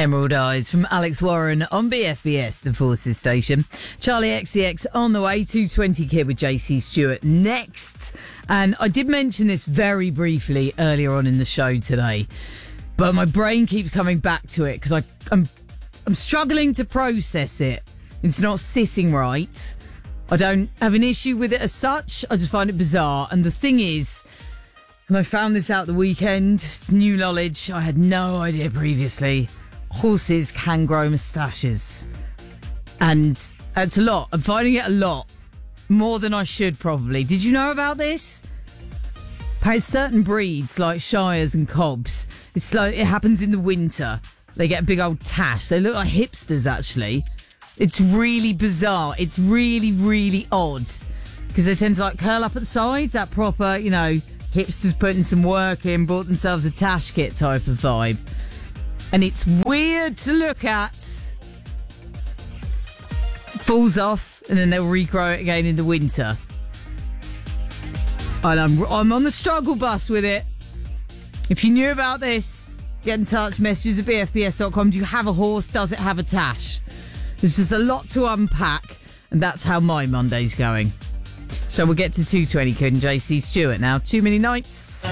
Emerald Eyes from Alex Warren on BFBS, the Forces station. Charlie XCX on the way, 220 Kid with JC Stewart next. And I did mention this very briefly earlier on in the show today, but my brain keeps coming back to it because I'm struggling to process it. It's not sitting right. I don't have an issue with it as such. I just find it bizarre. And the thing is, and I found this out the weekend, it's new knowledge I had no idea previously. Horses can grow moustaches. And it's a lot. I'm finding it a lot. More than I should probably. Did you know about this? By certain breeds like Shires and Cobs, it's like it happens in the winter. They get a big old tash. They look like hipsters actually. It's really bizarre. It's really, really odd. Because they tend to like curl up at the sides. That proper, hipsters putting some work in, bought themselves a tash kit type of vibe. And it's weird to look at. Falls off, and then they'll regrow it again in the winter. And I'm on the struggle bus with it. If you knew about this, get in touch. Messages at bfbs.com. Do you have a horse? Does it have a tash? There's just a lot to unpack, and that's how my Monday's going. So we'll get to 220 Kid and JC Stewart now. Too many nights.